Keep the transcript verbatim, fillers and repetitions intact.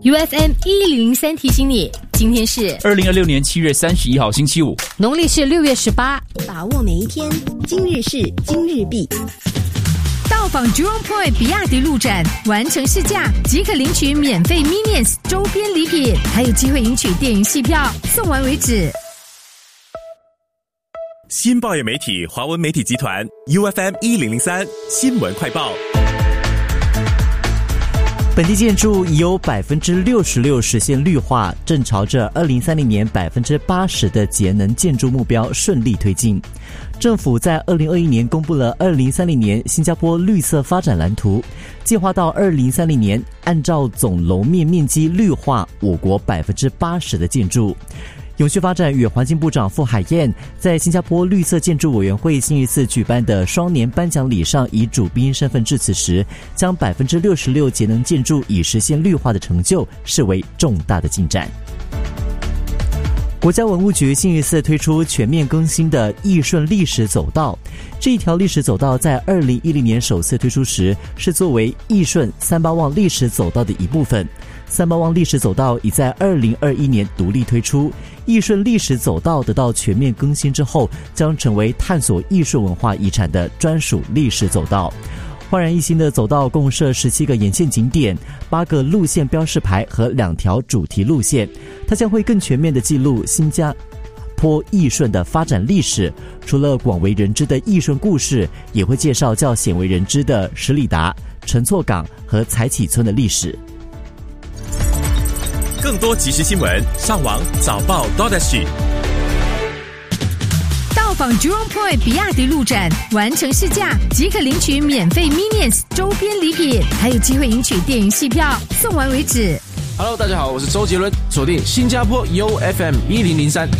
U F M 一零零三提醒你，今天是二零二六年七月三十一号星期五， 农历是六月十八。 把握每一天，今日事今日毕。 到访 Jurong Point 比亚迪路展，完成试驾即可领取免费 Minions 周边礼品，还有机会赢取电影戏票，送完为止。 新报业媒体华文媒体集团 U F M 一零零三新闻快报。 本地建筑已有百分之六十六实现绿化，正朝着二零三零年百分之八十的节能建筑目标顺利推进。政府在二零二一年公布了二零三零年新加坡绿色发展蓝图，计划到二零三零年按照总楼面面积绿化我国百分之八十的建筑。永续发展与环境部长傅海燕在新加坡绿色建筑委员会星期四举办的双年颁奖礼上以主宾身份致辞时，将百分之六十六节能建筑已实现绿化的成就视为重大的进展。国家文物局星期四推出全面更新的义顺历史走道，这一条历史走道在二零一零年首次推出时，是作为义顺三八旺历史走道的一部分。三八旺历史走道已在二零二一年独立推出，义顺历史走道得到全面更新之后，将成为探索艺术文化遗产的专属历史走道。焕然一新的走道共设十七个沿线景点、八个路线标示牌和两条主题路线，它将会更全面地记录新加坡义顺的发展历史。除了广为人知的义顺故事，也会介绍较鲜为人知的十里达、陈厝港和彩启村的历史。 更多即时新闻，上网早报 .sg。 到访 Jurong Point 比亚迪路展，完成试驾即可领取免费 Minions 周边礼品，还有机会赢取电影戏票，送完为止。 Hello， 大家好，我是周杰伦，锁定新加坡 U F M 一零零三。